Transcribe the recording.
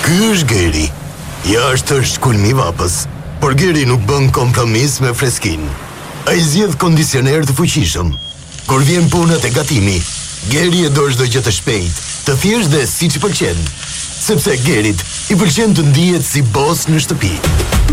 Ky është Geri. Jashtë është kulmi vapës, por Geri nuk bën kompromis me freskin. Ai zgjedh kondicioner të fuqishëm. Kur vjen puna te gatimi, Geri e do çdo gjë të shpejtë, të thjeshtë dhe siç pëlqen. Sepse Gerit i pëlqen të ndihet si bos në shtëpi.